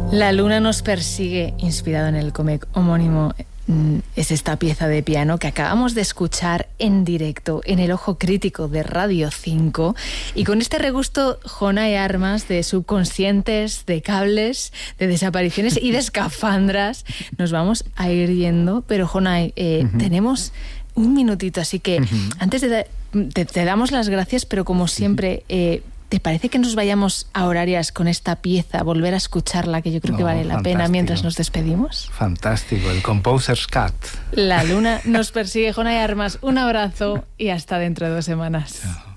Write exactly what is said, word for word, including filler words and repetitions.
La luna nos persigue, inspirado en el cómic homónimo, es esta pieza de piano que acabamos de escuchar en directo en el Ojo Crítico de Radio cinco, y con este regusto Jonay Armas de subconscientes, de cables, de desapariciones y de escafandras, nos vamos a ir yendo. Pero Jonay, eh, uh-huh. tenemos un minutito, así que uh-huh. antes de da- te, te damos las gracias, pero como siempre, eh, ¿te parece que nos vayamos a horarias con esta pieza, volver a escucharla, que yo creo no, que vale la fantástico. pena mientras nos despedimos? Fantástico, el Composer's Cut. La luna nos persigue, Jonay Armas. Un abrazo y hasta dentro de dos semanas. Chao.